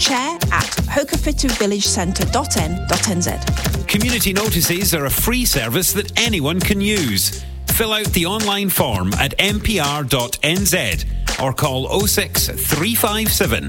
share at hokafituvillagecentre.n.nz. Community notices are a free service that anyone can use. Fill out the online form at mpr.nz or call 06 357